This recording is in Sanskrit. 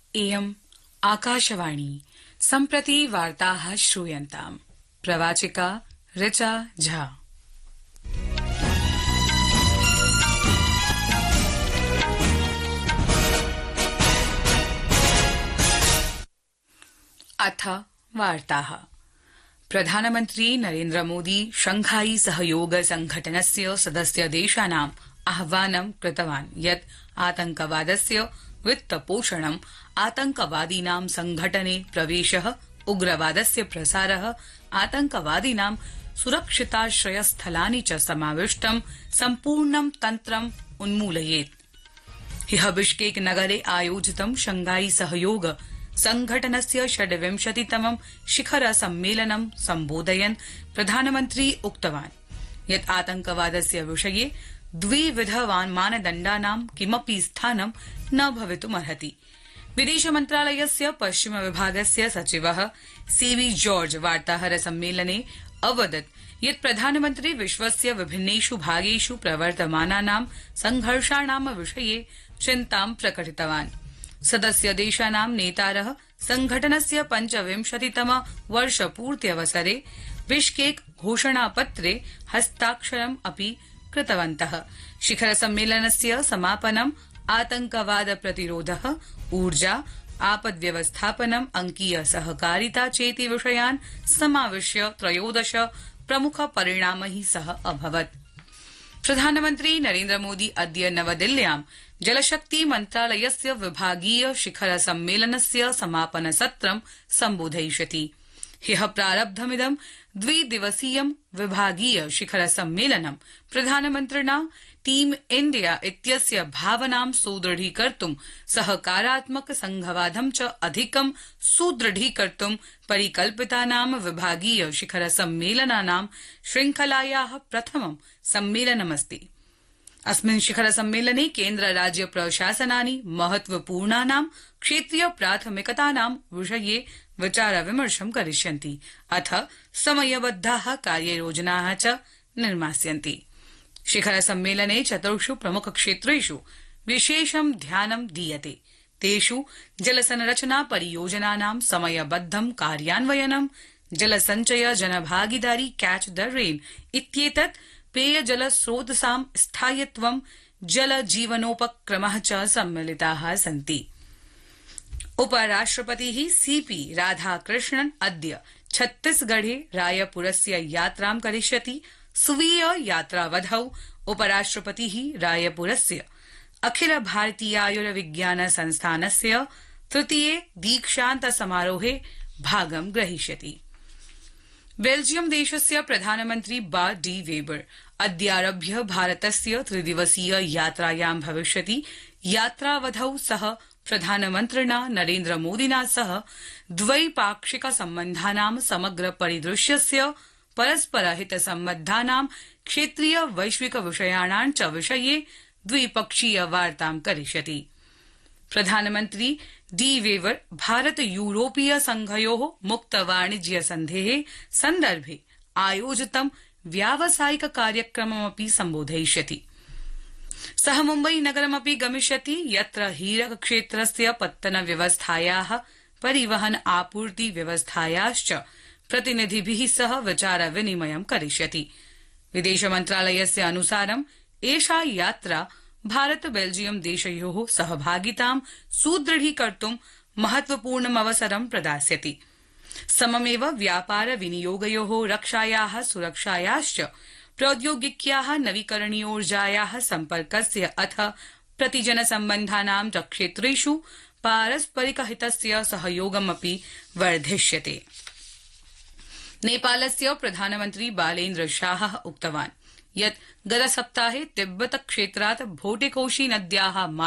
इयम् आकाशवाणी सम्प्रति वार्ताः श्रूयन्ताम्। प्रवाचिका ऋचा झा। अथ वार्ताः। प्रधानमन्त्री नरेन्द्र मोदी शंघाई सहयोग संघटनस्य सदस्य देशानाम् आह्वानं कृतवान् यत् आतंकवादस्य वित्तपोषणं, आतंकवादीनां संघटने प्रवेशः, उग्रवादस्य प्रसारः, आतंकवादीनां सुरक्षिताश्रयस्थलानि च समाविष्टं सम्पूर्णं तन्त्रम् उन्मूलयेत्। ह्यः बिश्केक नगरे आयोजितं शंघाई सहयोग संघटनस्य 26तमं शिखर सम्मेलनं सम्बोधयन् प्रधानमन्त्री उक्तवान् यत् आतंकवादस्य विषये द्विविध मानदण्डानां किमपि स्थानं न भवितुमर्हति। विदेश मन्त्रालयस्य पश्चिम विभागस्य सचिवः सीवी जॉर्ज वार्ताहर सम्मेलने अवदत् यत् प्रधानमन्त्री विश्वस्य विभिन्नेषु भागेषु प्रवर्तमानानां संघर्षाणां विषये चिन्तां प्रकटितवान्। सदस्य देशानां नेतारः संघटनस्य 25तम वर्षपूर्त्यवसरे बिश्केक घोषणापत्रे हस्ताक्षरम् अपि कृतवन्तः। शिखर सम्मेलनस्य समापनम् आतंकवाद प्रतिरोधः, ऊर्जा, आपद् व्यवस्थापनम्, अंकीय सहकारिता चेति विषयान् समाविश्य 13 प्रमुख परिणामैः सह अभवत्। प्रधानमन्त्री नरेन्द्र मोदी अद्य नवदिल्ल्यां जलशक्ति मन्त्रालयस्य विभागीय शिखर सम्मेलनस्य समापन सत्रं सम्बोधयिष्यति। ह्यः प्रारब्धमिदं द्विदिवसीयं विभागीय शिखर सम्मेलनं प्रधानमन्त्रिणा टीम इण्डिया इत्यस्य भावनां सुदृढीकर्तुं, सहकारात्मक संघवादं च अधिकं सुदृढीकर्तुं परिकल्पितानां विभागीय शिखर सम्मेलनानां श्रृंखलायाः प्रथमं सम्मेलनमस्ति। अस्मिन् शिखर सम्मेलने केन्द्र राज्य प्रशासनानि महत्वपूर्णानां क्षेत्रीय प्राथमिकतानां विषये विचार विमर्शं करिष्यन्ति, अथ समयबद्धाः कार्ययोजनाः च निर्मास्यन्ति। शिखर सम्मेलने 4 प्रमुख क्षेत्रेषु विशेषं ध्यानं दीयते। तेषु जलसंरचना परियोजनानां समयबद्धं कार्यान्वयनं, जलसञ्चय जनभागीदारी कैच द रेन इत्येतत्, पेयजल स्रोतसां स्थायित्वं, जल जीवनोपक्रमः च सम्मिलिताः सन्ति। उपराष्ट्रपतिः सीपी राधाकृष्णन् अद्य छत्तीसगढ़े रायपुरस्य यात्रां करिष्यति। स्वीय यात्रावधौ उपराष्ट्रपतिः रायपुरस्य अखिल भारतीयायुर्विज्ञान संस्थानस्य 3 दीक्षान्त समारोहे भागं ग्रहीष्यति। बेल्जियम देशस्य प्रधानमन्त्री बार्ट डी वेबर अद्यारभ्य भारतस्य 3 दिवसीय यात्रायां भविष्यति। यात्रावधौ सः प्रधानमन्त्रिणा नरेन्द्र मोदिना सह द्वैपाक्षिक सम्बन्धानां समग्र परिदृश्यस्य, परस्पर हित सम्बद्धानां क्षेत्रीय वैश्विक विषयाणां च विषये द्विपक्षीय वार्तां करिष्यति। प्रधानमन्त्री डी वेवर भारत यूरोपीय संघयोः मुक्त वाणिज्य सन्धेः सन्दर्भे आयोजितं व्यावसायिक कार्यक्रममपि सम्बोधयिष्यति। सः मुम्बई नगरमपि गमिष्यति, यत्र हीरक क्षेत्रस्य पत्तन व्यवस्थायाः, परिवहन आपूर्ति व्यवस्थायाश्च प्रतिनिधिभिः सह विचार विनिमयं करिष्यति। विदेश मन्त्रालयस्य अनुसारं एषा यात्रा भारत बेल्जियम देशयोः सहभागितां सुदृढीकर्तुं महत्वपूर्णमवसरं प्रदास्यति। सममेव व्यापार विनियोगयोः, रक्षायाः, सुरक्षायाश्च, प्रौद्योगिक्याः, नवीकरणीयोर्जायाः, सम्पर्कस्य अथ प्रतिजनसम्बन्धानां च क्षेत्रेषु पारस्परिक हितस्य सहयोगमपि वर्धिष्यते। नेपालस्य प्रधानमन्त्री बालेन्द्र शाहः उक्तवान् यत् गतसप्ताहे तिब्बत क्षेत्रात् भोटेकोशी नद्याः